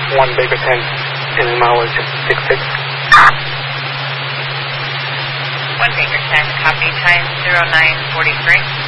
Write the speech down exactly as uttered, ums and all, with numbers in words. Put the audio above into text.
one Baker ten, engine mileage six six. one Baker ten, copy, time zero nine forty-three.